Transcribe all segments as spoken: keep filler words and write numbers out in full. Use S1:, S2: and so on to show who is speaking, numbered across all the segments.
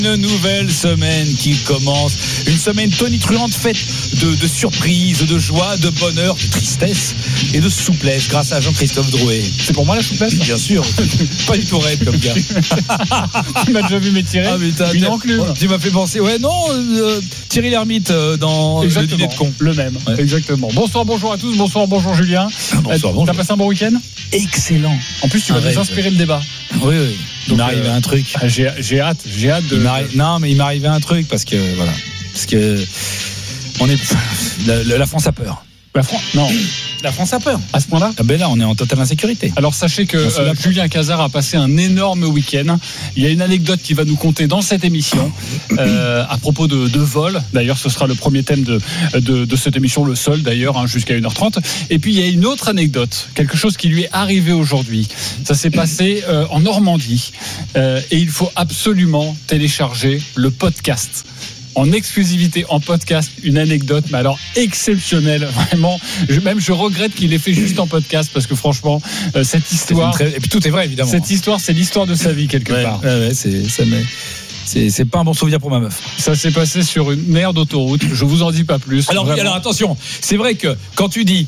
S1: Une nouvelle semaine qui commence, une semaine tonitruante faite de, de surprises, de joie, de bonheur, de tristesse et de souplesse grâce à Jean-Christophe Drouet.
S2: C'est pour moi la souplesse ?
S1: Bien sûr, pas du tout raide comme gars.
S2: Tu m'as déjà vu m'étirer
S1: ah, mais t'as,
S2: une
S1: t'as,
S2: enclume.
S1: Tu m'as fait penser, ouais non, euh, Thierry Lhermitte euh, dans
S2: Exactement,
S1: le dîner de con.
S2: Le même, ouais. Exactement. Bonsoir, bonjour à tous, bonsoir, bonjour Julien.
S1: Bonsoir, bonjour.
S2: T'as passé un bon week-end ?
S1: Excellent.
S2: En plus tu vas nous inspirer le débat.
S1: Oui, oui. Il m'est arrivé
S2: euh,
S1: un truc.
S2: J'ai, j'ai hâte, j'ai hâte de.
S1: Non, mais il m'est arrivé un truc parce que voilà, parce que on est la, la France a peur.
S2: La France, non.
S1: La France a peur.
S2: À ce point-là ?
S1: Ah ben là, on est en totale insécurité.
S2: Alors sachez que euh, Julien Cazard a passé un énorme week-end. Il y a une anecdote qu'il va nous conter dans cette émission euh, à propos de, de vol. D'ailleurs, ce sera le premier thème de, de, de cette émission, le seul d'ailleurs, hein, jusqu'à une heure trente. Et puis il y a une autre anecdote, quelque chose qui lui est arrivé aujourd'hui. Ça s'est passé euh, en Normandie euh, et il faut absolument télécharger le podcast. En exclusivité, en podcast, une anecdote, mais alors exceptionnelle, vraiment. Je, même je regrette qu'il l'ait fait juste en podcast parce que franchement, euh, cette histoire.
S1: Très... Et puis tout est vrai évidemment.
S2: Cette histoire, c'est l'histoire de sa vie quelque
S1: ouais,
S2: part.
S1: Ouais, ouais, c'est ça, mais c'est, c'est pas un bon souvenir pour ma meuf.
S2: Ça s'est passé sur une aire d'autoroute. Je vous en dis pas plus.
S1: Alors, alors attention, c'est vrai que quand tu dis.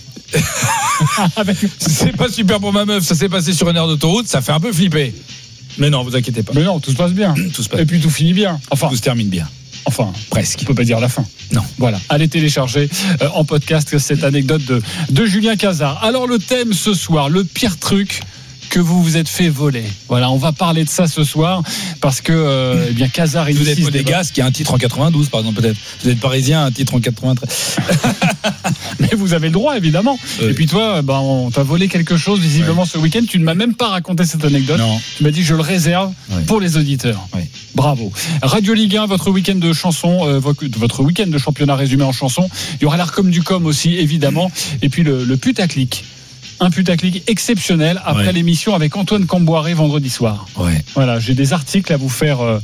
S1: C'est pas super pour ma meuf, ça s'est passé sur une aire d'autoroute, ça fait un peu flipper. Mais non, vous inquiétez pas.
S2: Mais non, tout se passe bien.
S1: Tout se passe.
S2: Et puis tout finit bien. Enfin,
S1: tout se termine bien.
S2: Enfin,
S1: presque.
S2: On peut pas dire la fin.
S1: Non.
S2: Voilà. Allez télécharger euh, en podcast cette anecdote de, de Julien Cazard. Alors le thème ce soir, le pire truc que vous vous êtes fait voler. Voilà, on va parler de ça ce soir parce que euh, eh bien Cazard
S1: vous êtes
S2: des
S1: gars qui a un titre en quatre-vingt-douze par exemple peut-être. Vous êtes parisien, un titre en quatre-vingt-treize.
S2: Mais vous avez le droit évidemment. Oui. Et puis toi, ben on t'a volé quelque chose visiblement oui. ce week-end. Tu ne m'as même pas raconté cette anecdote.
S1: Non.
S2: Tu m'as dit je le réserve oui. pour les auditeurs.
S1: Oui.
S2: Bravo. Radio Ligue un, votre week-end de chansons, euh, votre week-end de championnat résumé en chansons. Il y aura l'Arcom du Com aussi évidemment. Et puis le, le putaclic. Un putaclic exceptionnel après ouais. l'émission avec Antoine Camboiré vendredi soir.
S1: Ouais.
S2: Voilà, j'ai des articles à vous faire, euh,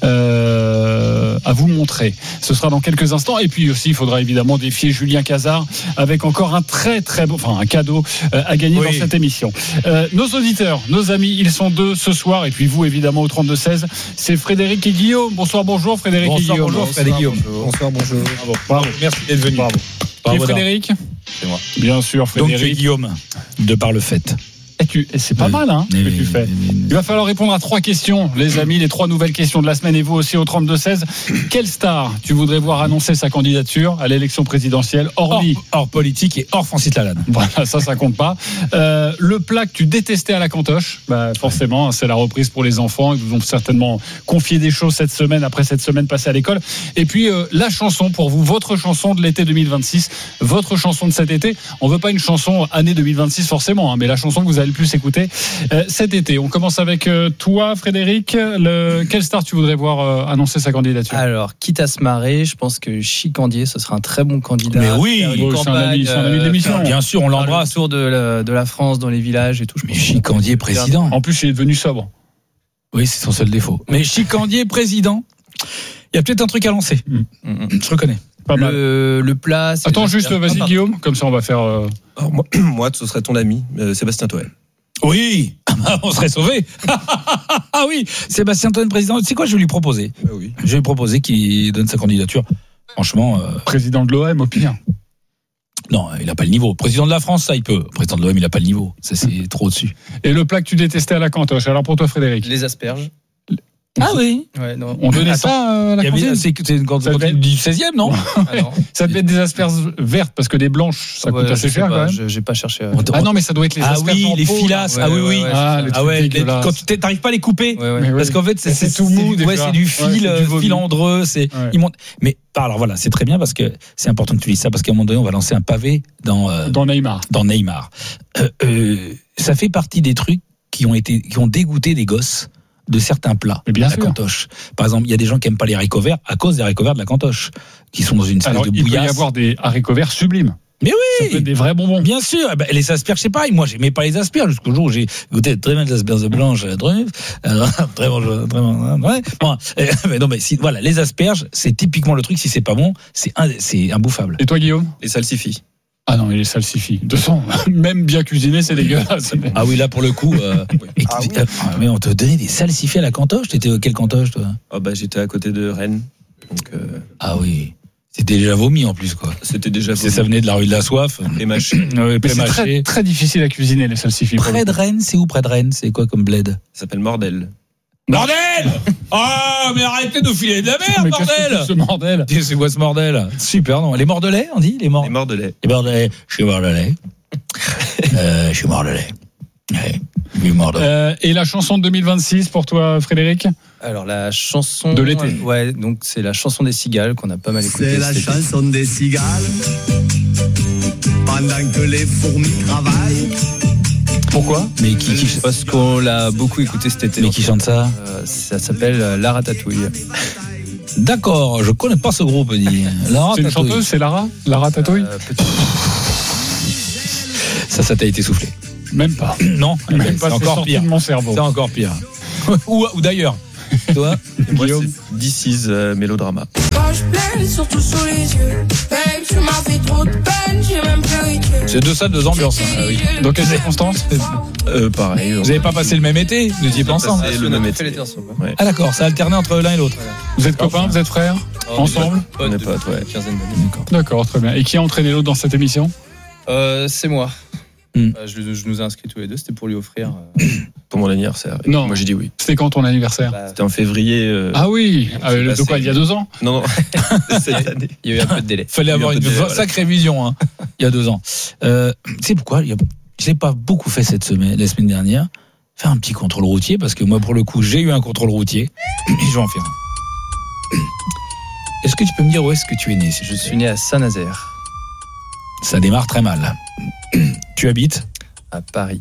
S2: euh, à vous montrer. Ce sera dans quelques instants. Et puis aussi, il faudra évidemment défier Julien Cazard avec encore un très très beau, enfin un cadeau euh, à gagner oui. dans cette émission. Euh, nos auditeurs, nos amis, ils sont deux ce soir. Et puis vous, évidemment, au trente-deux seize, c'est Frédéric et Guillaume. Bonsoir, bonjour, Frédéric
S1: bonsoir,
S2: et Guillaume.
S1: Bonjour, Frédéric et Guillaume.
S3: Bonsoir, bonjour.
S1: Bravo. Bravo. Merci d'être venu.
S2: Bravo. Et Frédéric ?
S1: C'est moi.
S2: Bien sûr, Frédéric.
S1: Donc tu es Guillaume, de par le fait.
S2: Et tu, et c'est pas oui. mal hein,
S1: oui,
S2: ce que tu fais.
S1: Oui, oui.
S2: Il va falloir répondre à trois questions, les amis, les trois nouvelles questions de la semaine et vous aussi au trente-deux seize. Quelle star tu voudrais voir annoncer sa candidature à l'élection présidentielle, hormis
S1: hors, hors politique et hors Francis Lalanne.
S2: Voilà, ça, ça compte pas. Euh, le plat que tu détestais à la cantoche, bah, forcément, c'est la reprise pour les enfants. Ils vous ont certainement confié des choses cette semaine, après cette semaine passée à l'école. Et puis, euh, la chanson pour vous, votre chanson de l'été deux mille vingt-six, votre chanson de cet été. On veut pas une chanson année deux mille vingt-six forcément, hein, mais la chanson que vous allez le plus écouter euh, cet été. On commence avec euh, toi, Frédéric. Le... Quelle star tu voudrais voir euh, annoncer sa candidature ?
S3: Alors, quitte à se marrer, je pense que Chicandier, ce sera un très bon candidat.
S1: Mais oui,
S2: oh, c'est, un ami, c'est un ami de l'émission.
S1: Bien sûr, on l'embrasse.
S3: Autour de la, de la France, dans les villages et tout.
S1: Mais Chicandier président.
S2: En plus, il est devenu sobre.
S1: Oui, c'est son seul défaut. Mais Chicandier président, il y a peut-être un truc à lancer. Mmh. Mmh. Je reconnais.
S3: Pas mal. Le, le plat.
S2: Attends, juste, vas-y, ah, Guillaume. Comme ça, on va faire. Euh...
S4: Alors, moi, moi, ce serait ton ami, euh, Sébastien Toel.
S1: Oui, on serait sauvés. Ah oui, Sébastien Toel président. C'est quoi, je vais lui proposer.
S4: Euh, oui.
S1: Je vais lui proposer qu'il donne sa candidature. Franchement. Euh...
S2: Président de l'O M, au pire.
S1: Non, il n'a pas le niveau. Président de la France, ça, il peut. Président de l'O M, il n'a pas le niveau. Ça, c'est mmh. trop au-dessus.
S2: Et le plat que tu détestais à la cantoche. Alors pour toi, Frédéric ?
S3: Les asperges.
S1: Ah oui.
S3: Ouais, non.
S2: On donnait Attends, ça euh, à la cantine.
S1: C'est, c'est une cantine du seizième, non?
S2: Alors, ça devait être des asperges vertes parce que des blanches, ça ouais, coûte assez cher
S3: pas,
S2: quand même.
S3: Je, j'ai pas cherché. À...
S2: Ah non, mais ça doit être les
S1: ah
S2: asperges.
S1: Ah oui, les filasses.
S2: Ouais,
S1: ah oui, oui.
S2: Ouais, ah,
S1: ah ouais, les, quand tu t'arrives pas à les couper.
S3: Ouais, ouais.
S1: Parce qu'en fait, c'est,
S2: c'est,
S1: c'est
S2: tout mou.
S1: C'est, ouais, c'est du fil,
S2: ouais,
S1: c'est filandreux. C'est,
S2: ouais.
S1: ils montent. Mais alors voilà, c'est très bien parce que c'est important que tu dises ça parce qu'à un moment donné, on va lancer un pavé dans euh,
S2: dans Neymar.
S1: Dans Neymar. Euh, euh, ça fait partie des trucs qui ont été, qui ont dégoûté des gosses de certains plats
S2: de la
S1: sûr. cantoche. Par exemple, il y a des gens qui aiment pas les haricots verts à cause des haricots verts de la cantoche, qui sont dans une espèce
S2: Alors,
S1: de bouillasse.
S2: Il peut y avoir des haricots verts sublimes.
S1: Mais oui,
S2: ça peut être des vrais bonbons.
S1: Bien sûr. Ben, les asperges, c'est pareil. Moi, j'aimais pas les asperges jusqu'au jour où j'ai goûté très bien des asperges blanches, très, très bon, très bon. Ouais. Bon, mais non, mais si, voilà, les asperges, c'est typiquement le truc. Si c'est pas bon, c'est un, c'est imbouffable.
S2: Et toi, Guillaume?
S4: Les salsifis.
S2: Ah non, mais les salsifis. De toute façon, même bien cuisiné, c'est dégueulasse.
S1: Ah oui, là pour le coup. Euh, et,
S5: Ah oui.
S1: euh, mais on te donnait des salsifis à la cantoche. T'étais à quel cantoche, toi?
S4: Oh bah j'étais à côté de Rennes, donc euh,
S1: Ah oui. C'était déjà vomi en plus, quoi.
S4: c'était déjà
S1: C'est ça venait de la rue de la Soif.
S4: et mâché.
S1: Ouais,
S2: Mais c'est
S1: pré-mâché.
S2: très, très difficile à cuisiner, les salsifis. pour le
S1: Près de
S2: coup.
S1: Rennes, c'est où près de Rennes? C'est quoi comme bled?
S4: Ça s'appelle Mordel.
S1: Bordel! Ah, mais arrêtez de nous filer de la merde,
S2: Mais qu'est-ce que
S1: bordel!
S2: c'est ce bordel.
S1: C'est quoi ce bordel? Super, non. Les Mordelais, on dit? Les Mordelais.
S4: Les Mordelais.
S1: Les Bordelais. Je suis Bordelais. euh, je suis Bordelais. Ouais. Je suis Bordelais.
S2: Euh, et la chanson de deux mille vingt-six pour toi, Frédéric?
S3: Alors la chanson
S2: De l'été.
S3: Ouais, donc c'est la chanson des cigales qu'on a pas mal écoutée.
S5: C'est la
S3: cet été.
S5: chanson des cigales. Pendant que les fourmis travaillent.
S2: Pourquoi?
S1: Mais qui, qui,
S3: Parce qu'on l'a beaucoup écouté cet été.
S1: mais qui chante ça?
S3: Euh, ça s'appelle euh, La Ratatouille.
S1: D'accord, je connais pas ce groupe, dit. Lara
S2: C'est une
S1: Tatouille.
S2: chanteuse, c'est Lara? Lara Tatouille?
S3: Euh, petit-
S1: Ça, ça t'a été soufflé.
S2: Même pas.
S1: Non,
S2: Même
S1: c'est
S2: pas, c'est
S1: encore
S2: sorti
S1: pire.
S2: de mon cerveau.
S1: C'est encore pire. ou, ou d'ailleurs. Toi?
S4: Et moi
S2: Guillaume.
S4: c'est This is euh, Mélodrama.
S6: Quand je pleure, surtout sous les yeux. Babe, tu m'as fait trop de peine, j'ai même pleuré que.
S1: C'est deux salles, deux ambiances. hein. Ah oui.
S2: Dans quelles circonstances?
S4: Euh, pareil.
S1: Vous n'avez pas passé le même été? Vous n'étiez pas ensemble?
S4: passé le
S3: On a
S4: même
S3: fait
S4: été.
S3: l'été ensemble, hein.
S4: Ouais.
S1: Ah d'accord, ça alternait entre l'un et l'autre.
S2: Vous êtes copains, vous êtes frères? Ensemble?
S4: On est potes, ouais.
S3: Une quinzaine d'années.
S2: D'accord, très bien. Et qui a entraîné l'autre dans cette émission?
S3: Euh, c'est moi.
S1: Hmm.
S3: Euh, je, je nous ai inscrits tous les deux. C'était pour lui offrir. euh,
S4: Pour mon anniversaire. Et
S2: Non.
S4: Moi j'ai dit oui.
S2: C'était quand ton anniversaire?
S3: bah,
S4: C'était en février. euh,
S2: Ah oui, ah,
S4: c'est
S2: de
S4: passé.
S2: quoi, il y a deux ans?
S4: Non, non. Cette année.
S3: il y a eu un peu de délai.
S1: Fallait
S4: Il y a
S1: avoir
S4: un peu
S1: une
S4: de délai, voilà.
S1: sacrée vision, hein, il y a deux ans. Euh, tu sais pourquoi? Il y a- Je l'ai pas beaucoup fait cette semaine, la semaine dernière. Faire un petit contrôle routier, parce que moi, pour le coup, j'ai eu un contrôle routier, et je vais en faire un. Est-ce que tu peux me dire où est-ce que tu es né? si
S3: Je suis né à Saint-Nazaire,
S1: Ça démarre très mal. Tu habites?
S3: à Paris,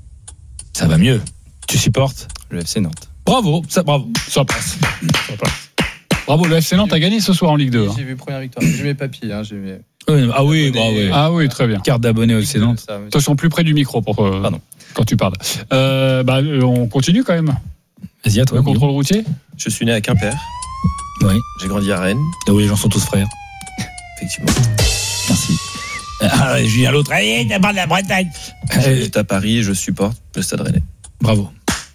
S1: Ça va mieux. Tu supportes?
S3: le F C Nantes.
S1: Bravo, ça, bravo.
S2: Ça passe. Ça passe. Bravo, le F C Nantes a gagné ce soir en Ligue deux. hein.
S3: J'ai vu première victoire. J'ai mes papiers. Hein, j'ai mes...
S1: Oui, ah oui, bravo. oui.
S2: Ah oui, très bien.
S1: Carte d'abonné au F C Nantes.
S3: Ça, mais-
S2: Attention, plus près du micro pour, euh,
S3: Pardon.
S2: quand tu parles. Euh, bah, euh, on continue quand même.
S1: Vas-y, à toi.
S2: Le
S1: Guillaume.
S2: contrôle routier.
S4: Je suis né à Quimper.
S1: Oui.
S4: J'ai grandi à Rennes,
S1: Là où les gens sont tous frères.
S4: effectivement.
S1: Merci. Ah, Julien l'autre. Allez, t'as parlé de la Bretagne. Euh,
S4: J'habite à Paris et je supporte le Stade Rennais.
S1: bravo.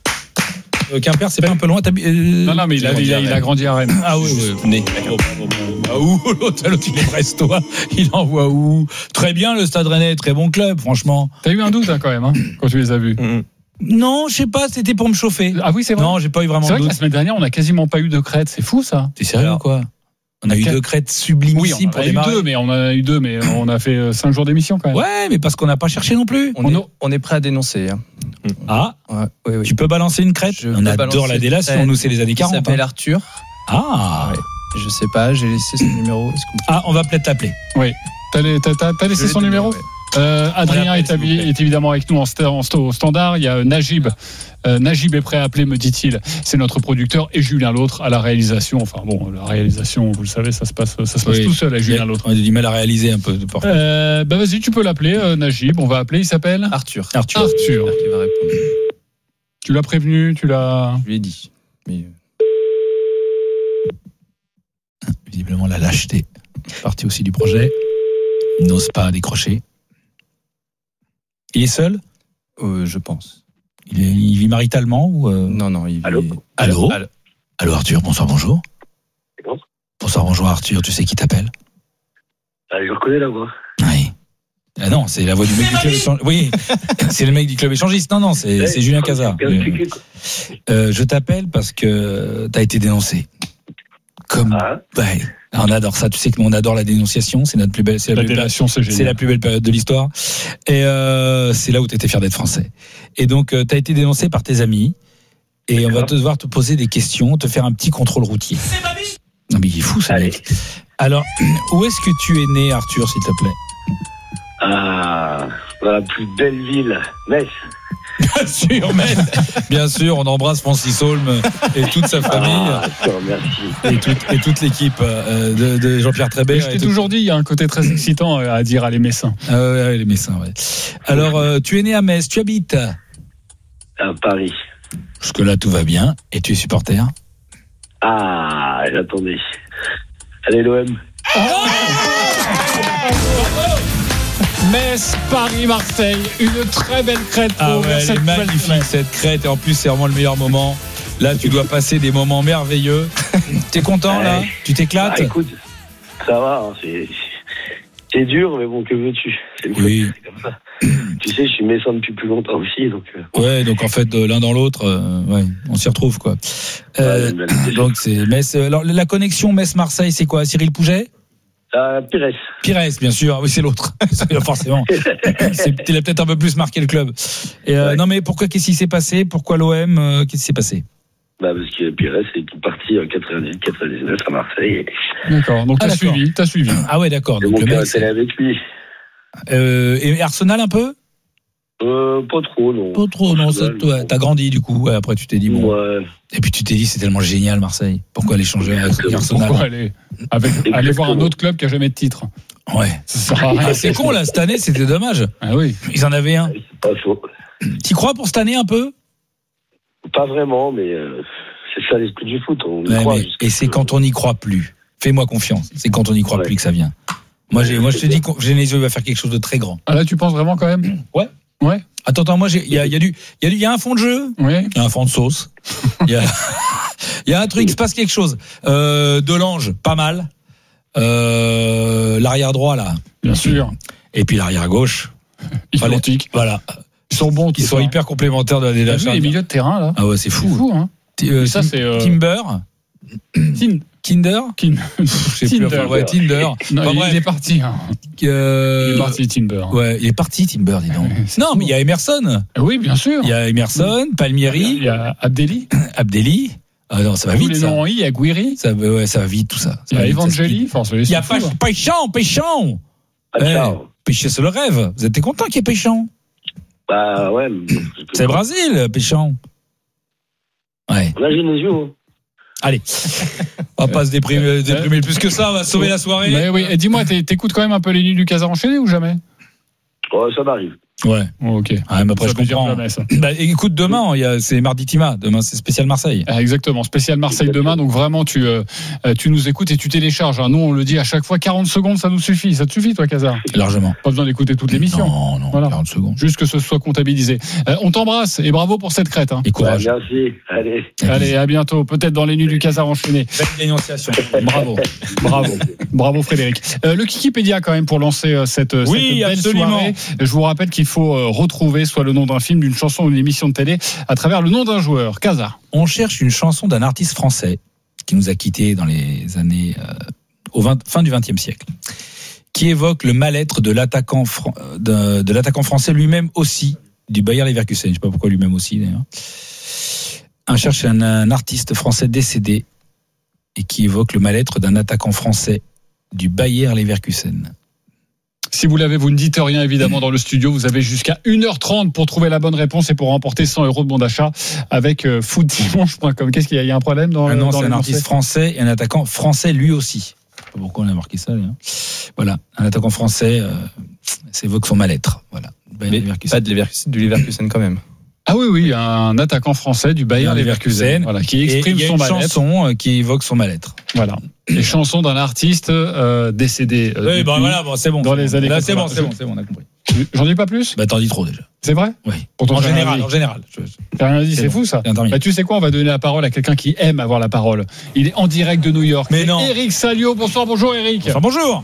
S1: Euh, Quimper, c'est pas un peu loin. t'habites- euh,
S2: Non, non, mais il a,
S1: j'ai
S2: il, a,
S1: grandi à
S2: il a
S1: Rennes.
S2: grandi à Rennes.
S1: Ah oui, oui.
S4: Né.
S1: Ah où l'autre, l'autre, il est brestois. Il envoie où? Très bien, le Stade Rennais, très bon club, franchement.
S2: T'as eu un doute hein, quand même, hein, quand tu les as vus.
S4: Mmh.
S1: Non, je sais pas, c'était pour me chauffer.
S2: Ah oui, c'est vrai.
S1: Non, j'ai pas eu vraiment
S2: C'est
S1: de
S2: vrai que
S1: doute.
S2: la semaine dernière, on a quasiment pas eu de crête. C'est fou ça.
S1: T'es sérieux ou
S2: Alors,
S1: quoi? On a eu
S2: quel-
S1: deux crêtes
S2: Oui,
S1: sublimissimes
S2: on en
S1: pour
S2: a eu
S1: démarrer.
S2: deux, mais on en a eu deux, mais on a fait euh, cinq jours d'émission quand même.
S1: Ouais, mais parce qu'on n'a pas cherché non plus.
S3: On,
S2: On
S3: est,
S2: a-
S3: on est prêt à dénoncer. Hein.
S1: Ah,
S3: Ouais, oui, oui.
S1: tu peux balancer une crête?
S3: Je
S1: On
S3: peux
S1: adore
S3: balancer
S1: la
S3: une
S1: délation,
S3: crête.
S1: nous c'est les années
S3: Il
S1: quarante.
S3: s'appelle
S1: hein.
S3: Arthur.
S1: Ah.
S3: Ouais. Je sais pas, j'ai laissé son numéro. Est-ce qu'on peut-
S1: Ah, on va peut-être l'appeler.
S2: T'as, les- t'as- t'as- t'as laissé
S3: Je l'ai
S2: son
S3: donné,
S2: numéro
S3: ouais.
S2: Euh, Adrien
S3: Voilà,
S2: est,
S3: s'il vous
S2: habi-
S3: plaît.
S2: est évidemment avec nous en, sta- en sta- au standard. Il y a euh, Najib. Euh, Najib est prêt à appeler, me dit-il. C'est notre producteur et Julien L'autre à la réalisation. Enfin bon, la réalisation, vous le savez, ça se passe, ça se passe
S1: Oui.
S2: tout seul avec Julien L'autre.
S1: On a du mal à réaliser un peu. de parfois.
S2: Euh, bah vas-y, tu peux l'appeler, euh, Najib. On va appeler. Il s'appelle
S3: Arthur.
S1: Arthur.
S2: Arthur.
S3: J'espère qu'il va répondre.
S2: Tu l'as prévenu, tu l'as.
S3: Je lui ai dit. Mais
S1: Visiblement la lâcheté. Partie aussi du projet. Il n'ose pas décrocher. Il est seul?
S3: euh, je pense.
S1: Il, est- il vit maritalement ou euh...
S3: Non, non. Il
S5: Allô
S3: est-
S1: Allô
S3: Allô.
S1: Allô Arthur, bonsoir, bonjour.
S5: Bonjour.
S1: Bonsoir, bonjour Arthur, tu sais qui t'appelle?
S5: Ah, je reconnais la voix.
S1: Oui. Ah non, c'est la voix du mec du club échangiste. Oui, c'est le mec du club échangiste. Non, non, c'est c'est Julien Cazard. Euh, euh, je t'appelle parce que t'as été dénoncé. Comme.
S5: Ah,
S1: Ouais, on adore ça. Tu sais que nous, on adore la dénonciation. C'est notre plus belle. C'est la,
S2: La
S1: plus belle-
S2: délation, c'est
S1: c'est la
S2: génial.
S1: plus belle période de l'histoire. Et euh, c'est là où tu étais fier d'être français. Et donc, tu as été dénoncé par tes amis. Et on va te devoir te poser des questions, te faire un petit contrôle routier. Non, mais il est fou, ça,
S5: Allez.
S1: mec. Alors, où est-ce que tu es né, Arthur, s'il te plaît?
S5: ah, dans la plus belle ville, Metz.
S1: Bien sûr, Metz. Bien sûr, on embrasse Francis Holm et toute sa famille.
S5: Ah, d'accord, merci.
S1: Et toute, et toute l'équipe euh, de, de Jean-Pierre
S2: Mais
S1: Trébert.
S2: je
S1: et
S2: t'ai
S1: tout-
S2: toujours dit, il y a un côté très excitant à dire à les Messins.
S1: Ah ouais, ouais, les Messins, ouais. Alors, euh, tu es né à Metz, tu habites.
S5: À Paris.
S1: Jusque-là, tout va bien. Et tu es supporter?
S5: Ah, j'attendais. Allez, l'O M.
S2: Metz, Paris, Marseille. Une très belle crête pour
S1: Ah
S2: ouvrir
S1: ouais, elle
S2: cette
S1: est
S2: nouvelle
S1: magnifique
S2: semaine.
S1: cette crête et en plus c'est vraiment le meilleur moment. Là tu dois passer des moments merveilleux. T'es content là? Tu t'éclates?
S5: Ah, écoute, ça va, hein, c'est, c'est dur, mais bon, que veux-tu? C'est,
S1: Oui.
S5: c'est comme ça. Tu sais, je suis médecin depuis plus longtemps aussi, donc. Euh,
S1: Ouais, donc en fait de l'un dans l'autre, euh, ouais, on s'y retrouve quoi. Euh,
S5: ouais, mais-
S1: donc c'est Metz. Alors la connexion Metz-Marseille, c'est quoi? Cyril Pouget?
S5: Ah, Pires.
S1: Pires, bien sûr. Ah oui, c'est l'autre. Forcément. C'est, il a peut-être un peu plus marqué le club. Et euh,
S5: Ouais.
S1: non, mais pourquoi? Qu'est-ce qui s'est passé? Pourquoi l'O M? euh, Qu'est-ce qui s'est passé?
S5: Bah, parce que Pires est parti en quatre-vingt-dix quatre-vingt-dix-neuf à Marseille.
S2: D'accord, donc
S1: Ah,
S2: t'as
S1: d'accord.
S2: suivi, t'as suivi.
S1: Ah ouais, d'accord.
S5: Et
S1: Donc
S5: mon
S1: le
S5: père
S1: mec.
S5: est allé avec lui.
S1: Euh, et Arsenal un peu?
S5: Euh, pas trop, non.
S1: Pas trop, non. Ça,
S5: Ouais,
S1: toi, t'as grandi du coup. Ouais, après, tu t'es dit bon.
S5: Ouais.
S1: Et puis tu t'es dit c'est tellement génial Marseille. Pourquoi aller changer avec Arsenal?
S2: Pourquoi aller, avec, aller voir un autre club qui a jamais de titre?
S1: Ouais.
S2: Ça sert à rien.
S1: Ah, c'est con là cette année, c'était dommage.
S2: Ah oui.
S1: Ils en avaient un.
S5: C'est pas faux.
S1: T'y crois pour cette année un peu?
S5: Pas vraiment, mais euh, c'est ça l'esprit du foot. On y
S1: Ouais,
S5: croit
S1: mais-
S5: jusqu'à
S1: et c'est
S5: ce que-
S1: quand on n'y croit plus. Fais-moi confiance. C'est quand on n'y croit
S5: Ouais.
S1: plus que ça vient. Moi, j'ai, moi, je te dis que Genesio va faire quelque chose de très grand.
S2: Ah là, tu penses vraiment quand même?
S1: Ouais.
S2: Ouais.
S1: Attends, attends, moi, j'ai- il y a, il y a du, il y a du, il y a un fond de jeu,
S2: Oui.
S1: il y a un fond de sauce. Il y a, il y a un truc, il se passe quelque chose. Euh, Delange, pas mal. Euh, l'arrière droit là.
S2: Bien sûr.
S1: Et puis l'arrière gauche.
S2: Identique.
S1: Voilà.
S2: Ils sont bons.
S1: Ils sont hyper complémentaires de la
S2: T'as vu
S1: délacha.
S2: les milieux de terrain là?
S1: Ah ouais, c'est
S2: C'est
S1: fou.
S2: fou, hein.
S1: T- euh,
S2: Et ça,
S1: Tim-
S2: c'est, euh,
S1: Timber.
S2: Tin-
S1: Kinder.
S2: Kin-
S1: Je sais plus.
S2: Tinder.
S1: Enfin, ouais, Tinder.
S2: Non,
S1: Enfin,
S2: il,
S1: bref.
S2: il est parti. Hein.
S1: Euh,
S2: Il est parti, Timber.
S1: Ouais, il est parti, Timber, dis donc.
S2: Ouais, c'est
S1: Non,
S2: fou.
S1: mais il y a Emerson.
S2: Oui, bien sûr.
S1: Il y a Emerson,
S2: Il
S1: Palmieri,
S2: y a Abdelli.
S1: Abdelli. Ah non, ça va
S2: Tous
S1: vite,
S2: les
S1: ça.
S2: noms en I, il y a Guiri.
S1: Ça, ouais, ça va vite, tout ça. Ça
S2: Il y
S1: va
S2: a
S1: vite, ça se
S2: Evangeli.
S1: dit.
S2: Enfin, c'est-
S1: Il y a
S2: c'est fou,
S1: pas
S2: hein.
S1: Péchant, Péchant.
S5: Ah,
S1: Ouais.
S5: ciao.
S1: Péché, c'est le rêve. Vous êtes content qu'il y ait Péchant?
S5: Bah ouais. mais-
S1: C'est Brésil, Péchant. Ouais.
S5: On a Genesio. Hein.
S1: Allez. On va pas se déprimer, déprimer plus que ça. On va sauver la soirée.
S2: Mais oui, et dis-moi, t'é- t'écoutes quand même un peu les nuits du Casa enchaîné ou jamais?
S5: Ouais, ça m'arrive.
S1: Ouais.
S2: Oh, ok.
S1: Ah, mais après,
S2: Ça
S1: je
S2: veut dire
S1: comprends.
S2: jamais, ça.
S1: Bah, écoute, demain, il y a, c'est Mardi Tima. Demain, c'est spécial Marseille.
S2: Ah, exactement, spécial Marseille demain. Donc vraiment, tu euh, euh, tu nous écoutes et tu télécharges. Hein. Nous, on le dit à chaque fois, quarante secondes, ça nous suffit. Ça te suffit, toi, Casa?
S1: Largement.
S2: Pas besoin d'écouter toute l'émission.
S1: Non, non,
S2: Voilà.
S1: quarante secondes.
S2: Juste que ce soit comptabilisé. Euh, on t'embrasse et bravo pour cette crête. Hein.
S1: Et courage.
S5: Ouais, merci. Allez.
S2: Allez, à bientôt. Peut-être dans les nuits du Casa enchaîné.
S1: Belle dénonciation.
S2: Bravo, bravo, bravo Frédéric. Euh, le Kikipédia quand même pour lancer euh, cette, euh,
S1: Oui,
S2: cette belle
S1: absolument.
S2: soirée. Je vous rappelle qu'il faut euh, retrouver soit le nom d'un film, d'une chanson ou d'une émission de télé à travers le nom d'un joueur. Casa.
S1: On cherche une chanson d'un artiste français qui nous a quittés dans les années euh, au vingt, fin du vingtième siècle, qui évoque le mal-être de l'attaquant fran- de, de l'attaquant français lui-même aussi du Bayer Leverkusen. Je sais pas pourquoi lui-même aussi d'ailleurs. On cherche un, un artiste français décédé et qui évoque le mal-être d'un attaquant français du Bayer Leverkusen.
S2: Si vous l'avez, vous ne dites rien évidemment dans le studio. Vous avez jusqu'à une heure trente pour trouver la bonne réponse et pour remporter cent euros de bon d'achat avec euh, footdimanche point com. Qu'est-ce qu'il y a? Il y a un problème dans,
S1: Ah non,
S2: dans
S1: c'est un
S2: l'énoncé
S1: artiste français et un attaquant français lui aussi. Je sais pas pourquoi on a marqué ça. Là. Voilà, un attaquant français, euh, ça évoque son mal-être. Voilà. Bayer
S3: Mais
S1: Leverkusen.
S3: pas de Leverkusen, du Leverkusen quand même.
S2: Ah oui, oui, un attaquant français du Bayer
S1: Bayer
S2: Leverkusen,
S1: Leverkusen.
S2: voilà, qui
S1: Et
S2: exprime
S1: il y a
S2: son
S1: une
S2: mal-être.
S1: chanson euh, qui évoque son mal-être.
S2: Voilà. Les chansons d'un artiste euh, décédé. euh,
S1: Oui,
S2: depuis-
S1: bon, voilà, bon, c'est bon.
S2: dans
S1: c'est
S2: les
S1: bon.
S2: années
S1: Là, c'est bon,
S2: quatre-vingts.
S1: c'est bon, c'est bon, on a compris.
S2: J'en dis pas plus?
S1: Bah, t'en dis trop déjà.
S2: C'est vrai?
S1: Oui.
S2: Pourtant,
S1: En
S2: j'ai rien
S1: général,
S2: dit.
S1: en général. Je-
S2: T'as rien dit,
S1: C'est
S2: c'est
S1: bon.
S2: fou ça.
S1: C'est intervenu.
S2: Bah, tu sais quoi, on va donner la parole à quelqu'un qui aime avoir la parole. Il est en direct de New York.
S1: Mais
S2: C'est
S1: non.
S2: Eric Salio. Bonsoir, bonjour Eric.
S1: Enfin, bonjour.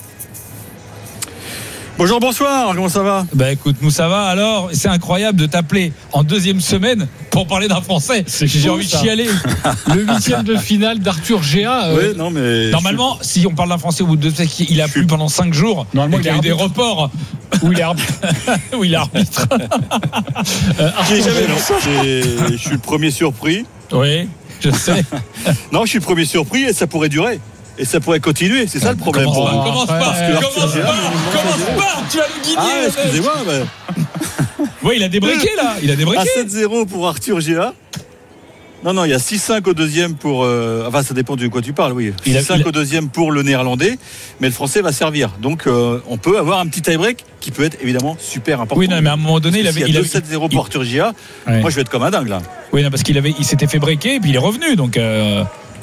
S7: Bonjour, bonsoir, comment ça va?
S1: Bah écoute, nous ça va alors. C'est incroyable de t'appeler en deuxième semaine pour parler d'un Français.
S2: C'est
S1: J'ai
S2: fou,
S1: envie
S2: ça.
S1: de chialer.
S2: Le huitième de finale d'Arthur Géa. euh,
S7: Oui, non, mais.
S1: Normalement, si on parle d'un Français au bout de deux semaines, il a plu pendant cinq jours.
S2: Normalement,
S1: et qu'il y a
S2: il
S1: eu
S2: est
S1: des
S2: arbitre.
S1: reports
S2: où il est arbitre.
S1: où il est arbitre.
S2: Euh,
S7: J'ai
S2: Arthur
S7: jamais
S2: Géa.
S7: vu ça. J'ai- Je suis le premier surpris.
S1: Oui, je sais.
S7: Non, je suis le premier surpris et ça pourrait durer. Et ça pourrait continuer. C'est ça le problème
S1: Commence
S7: pour
S1: pas,
S7: moi.
S1: commence pas,
S2: Parce
S7: que
S1: commence
S7: Arthur
S1: pas,
S7: Géa,
S1: commence pas, tu vas nous guider.
S7: Ah,
S1: mec.
S7: excusez-moi. mais-
S1: Oui, il a débriqué là, il a
S7: À
S1: débriqué.
S7: sept zéro pour Arthur Géa. Non, non, il y a six cinq au deuxième pour. euh, Enfin, ça dépend de quoi tu parles, oui.
S1: Il a-
S7: six cinq
S1: il a-
S7: au deuxième pour le néerlandais, mais le français va servir. Donc, euh, on peut avoir un petit tie-break qui peut être évidemment super important.
S1: Oui, non, mais à un moment donné, il avait,
S7: il
S1: il
S7: y a
S1: avait,
S7: deux sept zéro
S1: il-
S7: pour Arthur Géa.
S1: Ouais.
S7: Moi, je vais être comme un dingue là.
S1: Oui, non, parce qu'il avait, il s'était fait breaker et puis il est revenu, donc. Euh,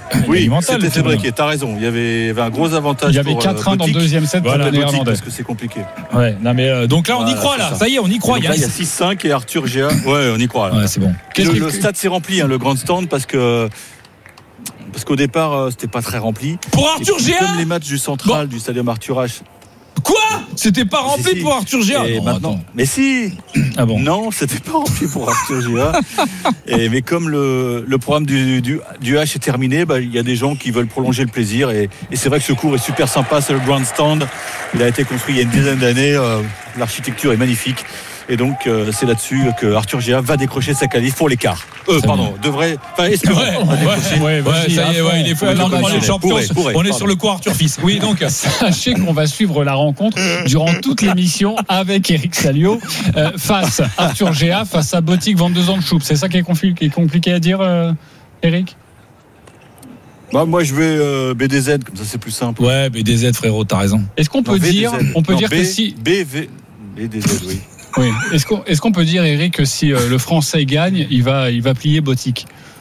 S7: Oui,
S1: mental,
S7: c'était
S1: le tournoi.
S7: fébriqué, t'as raison. Il y avait, il y avait un gros avantage.
S2: Il y avait
S7: pour,
S2: quatre
S7: euh,
S2: un dans le
S7: Botic.
S2: deuxième set pour
S1: Voilà,
S2: le
S7: Botic,
S2: néerlandais.
S7: parce que c'est compliqué.
S1: Ouais, non mais euh, donc là on y
S7: Voilà,
S1: croit
S7: c'est
S1: là.
S7: ça.
S1: Ça y est, on y croit.
S7: Donc
S1: Il y
S7: là,
S1: a
S7: il y a six cinq et Arthur Géa. Ouais, on y croit. Là.
S1: Ouais, c'est bon.
S2: Qu'est-ce
S7: Le,
S2: qu'il-
S7: le stade s'est rempli, hein, le grand stand, parce que parce qu'au départ, euh, c'était pas très rempli.
S1: Pour
S7: Et
S1: Arthur
S7: puis,
S1: Géa.
S7: comme les matchs du central du Stadium Arthur H.
S1: Quoi? C'était pas rempli
S7: Si, si.
S1: pour Arthur Géa.
S7: Et
S1: Non,
S7: maintenant,
S1: attends.
S7: mais si.
S1: Ah bon.
S7: Non, c'était pas rempli pour Arthur Géa. Et mais comme le, le programme du, du, du H est terminé, bah, il y a des gens qui veulent prolonger le plaisir. Et, et c'est vrai que ce cours est super sympa. C'est le grandstand. Il a été construit il y a une dizaine d'années. Euh, l'architecture est magnifique. Et donc euh, c'est là-dessus que Arthur Géa va décrocher sa qualif pour les quarts. Euh,
S1: Très
S7: pardon, devrait. Enfin, espérons.
S1: Ouais,
S7: va décrocher.
S2: Ouais,
S1: Ouais,
S2: vas-y,
S1: ça y est,
S2: à
S1: ouais,
S2: fond.
S1: il est fait.
S2: Ouais,
S1: Là, on
S2: pourrait,
S1: parle des champions.
S7: pourrait, pourrait,
S1: On est
S7: pardon.
S1: sur le cours Arthur Fils. Oui, donc.
S2: Sachez qu'on va suivre la rencontre durant toute l'émission avec Eric Salio euh, face à Arthur Géa, face à Botic Van de Zandschoup. C'est ça qui est, confus, qui est compliqué à dire, euh, Eric?
S7: Bah, moi, je vais euh, B D Z, comme ça c'est plus simple.
S1: Ouais, B D Z frérot, t'as raison.
S2: Est-ce qu'on peut
S7: Non,
S2: dire,
S7: B D Z.
S2: on peut
S7: Non,
S2: dire
S7: B,
S2: que si,
S7: B V B D Z, oui.
S2: oui. Est-ce qu'on, est-ce qu'on peut dire, Eric, que si euh, le Français gagne, il va, il va plier Botic?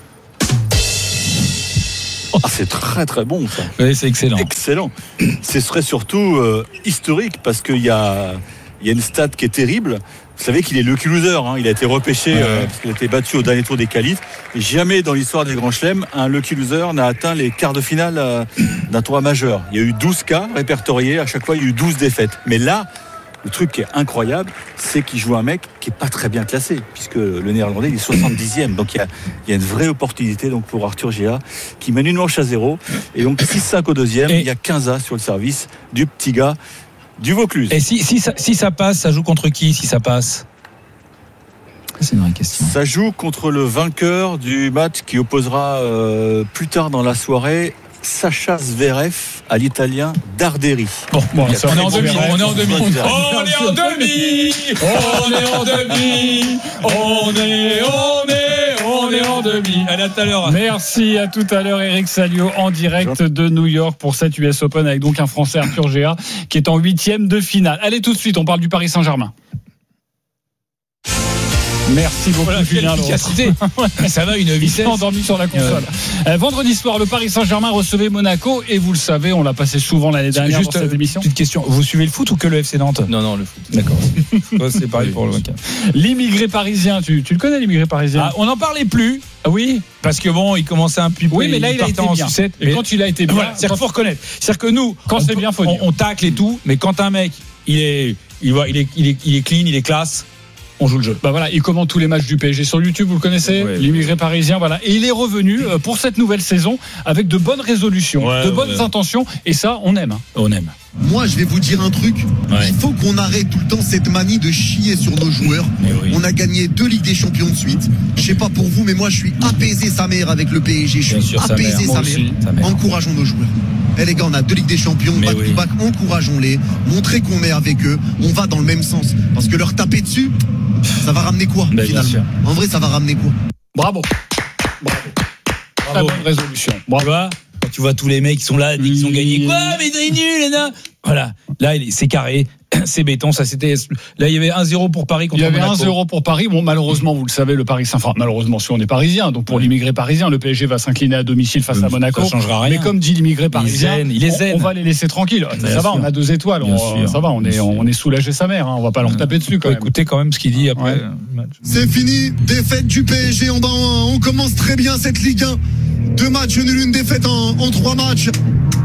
S7: Ah, c'est très très bon ça.
S1: Oui, c'est excellent.
S7: Excellent. Ce serait surtout euh, historique parce qu'il y a, il y a une stat qui est terrible. Vous savez qu'il est lucky loser, hein. Il a été repêché
S1: Ouais.
S7: euh, parce qu'il a été battu au dernier tour des qualifs. Et jamais dans l'histoire des grands chelems, un lucky loser n'a atteint les quarts de finale euh, d'un tournoi majeur. Il y a eu douze cas répertoriés, à chaque fois il y a eu douze défaites. Mais là, le truc qui est incroyable, c'est qu'il joue un mec qui est pas très bien classé, puisque le néerlandais il est soixante-dixième. Donc il y a, il y a une vraie opportunité donc pour Arthur Géa, qui mène une manche à zéro. Et donc six cinq au deuxième,
S1: Et-
S7: il y a quinze A sur le service du petit gars du Vaucluse.
S1: Et si, si, ça, si ça passe, ça joue contre qui si ça passe? C'est une vraie question.
S7: Ça joue contre le vainqueur du match qui opposera euh, plus tard dans la soirée Sacha Zverev à l'Italien Darderi.
S1: Bon, bon,
S7: Il y a
S1: on est en
S7: très
S1: demi,
S7: bon
S1: on est en demi.
S7: Zverev.
S1: On est en demi, on est en demi, on est, on est, on est en demi. Allez, à tout à l'heure.
S2: Merci, à tout à l'heure, Eric Salio en direct de New York pour cette U S Open avec donc un Français, Arthur Géa, qui est en huitième de finale. Allez, tout de suite, on parle du Paris Saint-Germain. Merci beaucoup,
S1: Voilà, quelle
S2: Julien Laurent.
S1: efficacité. Ça va, une
S2: Il s'est
S1: vitesse.
S2: endormi sur la console. Euh, vendredi soir, le Paris Saint-Germain recevait Monaco et vous le savez, on l'a passé souvent l'année dernière
S1: Juste
S2: dans cette
S1: euh,
S2: émission.
S1: petite question. Vous suivez le foot ou que le F C Nantes?
S4: Non, non, le foot.
S1: D'accord. Ouais, c'est pareil pour le week-end.
S2: L'immigré parisien, tu, tu le connais, l'immigré parisien?
S1: Ah, on n'en parlait plus.
S2: Ah oui.
S1: Parce que bon, il commençait un peu.
S2: Oui, mais là, il a
S1: partait
S2: été
S1: en
S2: bien.
S1: sucette.
S2: Et
S1: Mais-
S2: quand il a été bien,
S1: Voilà, c'est-à-dire qu'il faut reconnaître. C'est-à-dire que nous,
S2: Quand
S1: on
S2: c'est
S1: peut-
S2: bien, faut
S1: on,
S2: dire.
S1: on tacle et tout, mais quand un mec, il est, il va, il est, il est, il est clean, il est classe, on joue le jeu.
S2: Bah voilà, il commente tous les matchs du P S G sur YouTube, vous le connaissez,
S4: Ouais.
S2: l'immigré parisien, voilà. Et il est revenu euh, pour cette nouvelle saison avec de bonnes résolutions,
S1: Ouais,
S2: de bonnes
S1: ouais.
S2: intentions, et ça, on aime. hein.
S1: On aime.
S8: Moi, je vais vous dire un truc.
S1: Ouais.
S8: Il faut qu'on arrête tout le temps cette manie de chier sur nos joueurs.
S1: Mais oui.
S8: On a gagné deux Ligues des Champions de suite. Je sais pas pour vous, mais moi, je suis apaisé sa mère avec le P S G. Je
S1: Bien
S8: suis
S1: sûr, sa
S8: apaisé
S1: mère.
S8: sa
S2: Moi
S8: mère.
S2: aussi.
S1: Sa mère.
S8: Encourageons nos joueurs. Eh les gars, on a deux Ligues des Champions,
S1: Mais
S8: back
S1: oui.
S8: to back, encourageons-les, montrez qu'on est avec eux, on va dans le même sens. Parce que leur taper dessus, ça va ramener quoi
S1: Ben, bien
S8: finalement
S1: sûr.
S8: En vrai, ça va ramener quoi
S2: Bravo. Bravo. Très bonne résolution.
S1: Tu
S2: Bravo.
S1: vois, quand tu vois tous les mecs qui sont là, dès qu'ils ont gagné, quoi, mais c'est nul, là. Voilà. Là, il est- c'est carré, c'est béton. Ça, c'était. Là, il y avait un zéro pour Paris
S2: Il
S1: contre
S2: y avait
S1: Monaco.
S2: un zéro pour Paris. Bon, malheureusement, vous le savez, le Paris Saint-Germain, enfin, malheureusement, si on est parisien, donc pour
S1: Ouais.
S2: l'immigré parisien, le P S G va s'incliner à domicile face à Monaco.
S1: Ça changera rien.
S2: Mais comme dit l'immigré parisien,
S1: zen, il est
S2: on-
S1: zen.
S2: on, va les laisser tranquilles. Ça,
S1: Bien
S2: ça va,
S1: sûr.
S2: on a deux étoiles.
S1: Bien
S2: on-
S1: sûr.
S2: ça va, on est,
S1: Bien sûr.
S2: on est soulagé sa mère. Hein, on va pas leur taper dessus quand
S1: Faut
S2: même.
S1: écouter quand même ce qu'il dit après.
S2: Ouais.
S1: le match.
S8: C'est fini, défaite du P S G en bas. On commence très bien cette Ligue un. Deux matchs nuls, une défaite en, en trois matchs.